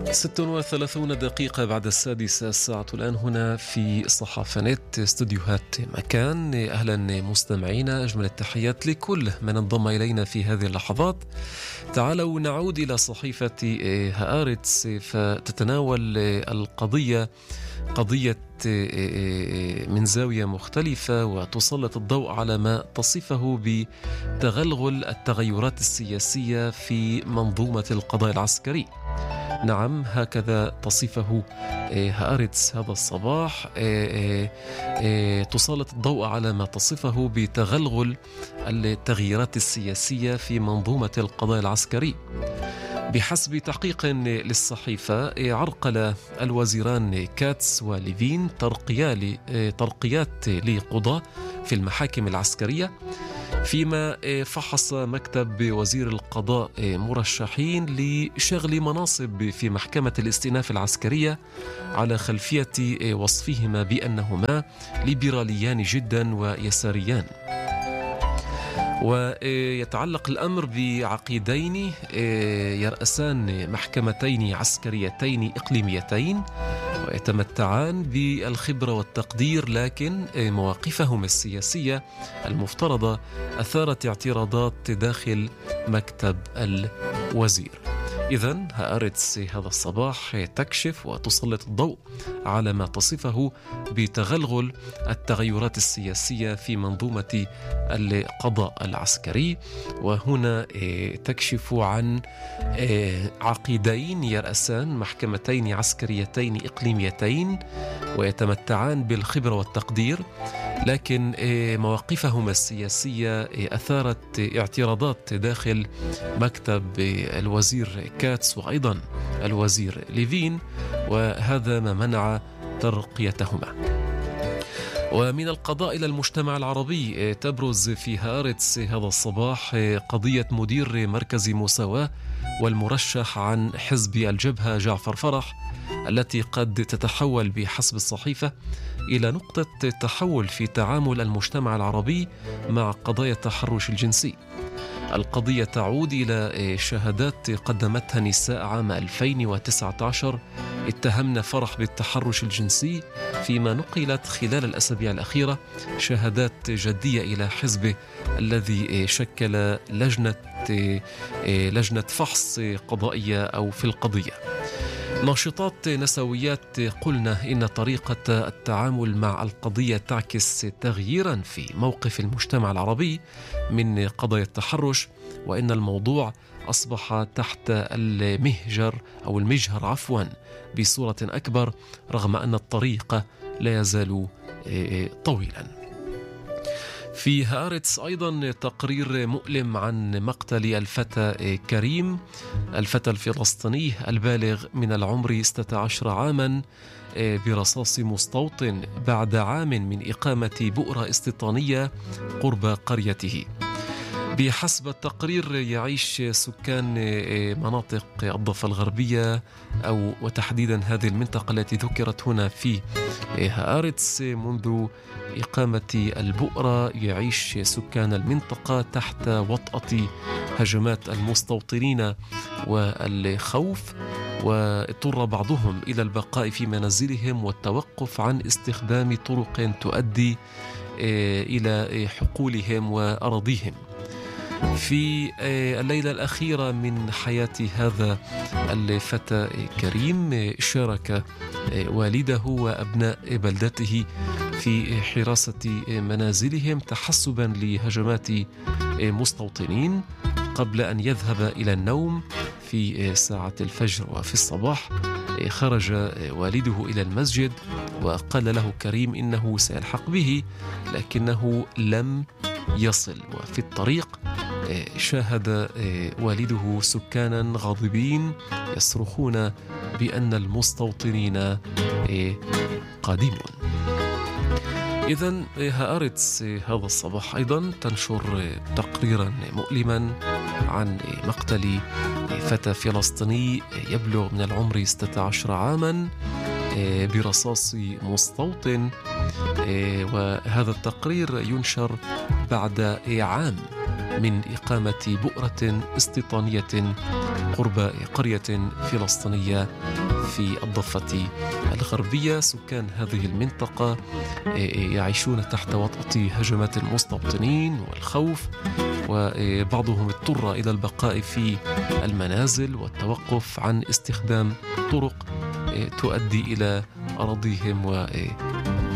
36 دقيقة بعد 6 الساعة الآن هنا في صحافة نت استوديوهات مكان. أهلا مستمعينا، أجمل التحيات لكل من انضم إلينا في هذه اللحظات. تعالوا نعود إلى صحيفة هآرتس فتتناول القضية من زاوية مختلفة وتسلط الضوء على ما تصفه بتغلغل التغيرات السياسية في منظومة القضاء العسكري. نعم، هكذا تصفه هآرتس هذا الصباح. تسلط الضوء على ما تصفه بتغلغل التغييرات السياسية في منظومة القضاء العسكري. بحسب تحقيق للصحيفة، عرقل الوزيران كاتس وليفين ترقيات لقضاة في المحاكم العسكرية، فيما فحص مكتب وزير القضاء مرشحين لشغل مناصب في محكمة الاستئناف العسكرية على خلفية وصفهما بأنهما ليبراليان جدا ويساريان. ويتعلق الأمر بعقيدين يرأسان محكمتين عسكريتين إقليميتين ويتمتعان بالخبرة والتقدير، لكن مواقفهم السياسية المفترضة أثارت اعتراضات داخل مكتب الوزير. إذن هآرتس هذا الصباح تكشف وتسلط الضوء على ما تصفه بتغلغل التغيرات السياسية في منظومة القضاء العسكري، وهنا تكشف عن عقيدين يرأسان محكمتين عسكريتين إقليميتين ويتمتعان بالخبرة والتقدير، لكن مواقفهما السياسية أثارت اعتراضات داخل مكتب الوزير كاتس وأيضا الوزير ليفين، وهذا ما منع ترقيتهما. ومن القضاء إلى المجتمع العربي، تبرز في هآرتس هذا الصباح قضية مدير مركز مساواة والمرشح عن حزب الجبهة جعفر فرح، التي قد تتحول بحسب الصحيفة إلى نقطة تحول في تعامل المجتمع العربي مع قضايا التحرش الجنسي. القضية تعود إلى شهادات قدمتها نساء عام 2019 اتهمنا فرح بالتحرش الجنسي، فيما نقلت خلال الأسابيع الأخيرة شهادات جدية إلى حزبه الذي شكل لجنة فحص قضائية أو في القضية. ناشطات نسويات قلنا إن طريقة التعامل مع القضية تعكس تغييرا في موقف المجتمع العربي من قضايا التحرش، وإن الموضوع أصبح تحت المجهر بصورة أكبر، رغم أن الطريق لا يزال طويلا. في هآرتس أيضا تقرير مؤلم عن مقتل الفتى كريم، الفتى الفلسطيني البالغ من العمر 16 عاما برصاص مستوطن بعد عام من إقامة بؤرة استيطانية قرب قريته. بحسب التقرير، يعيش سكان مناطق الضفة الغربية وتحديدا هذه المنطقة التي ذكرت هنا في هآرتس منذ إقامة البؤرة، يعيش سكان المنطقة تحت وطأة هجمات المستوطنين والخوف، واضطر بعضهم إلى البقاء في منازلهم والتوقف عن استخدام طرق تؤدي إلى حقولهم وأراضيهم. في الليلة الأخيرة من حياة هذا الفتى كريم، شارك والده وأبناء بلدته في حراسة منازلهم تحسبا لهجمات مستوطنين قبل أن يذهب إلى النوم في ساعة الفجر. وفي الصباح خرج والده إلى المسجد وقال له كريم إنه سيلحق به، لكنه لم يصل. وفي الطريق شاهد والده سكانا غاضبين يصرخون بأن المستوطنين قادمون. إذن هآرتس هذا الصباح أيضا تنشر تقريرا مؤلما عن مقتل فتى فلسطيني يبلغ من العمر 16 عاما برصاص مستوطن، وهذا التقرير ينشر بعد عام من إقامة بؤرة استيطانية قرب قرية فلسطينية في الضفة الغربية. سكان هذه المنطقة يعيشون تحت وطأة هجمات المستوطنين والخوف، وبعضهم اضطر إلى البقاء في المنازل والتوقف عن استخدام طرق تؤدي إلى أراضيهم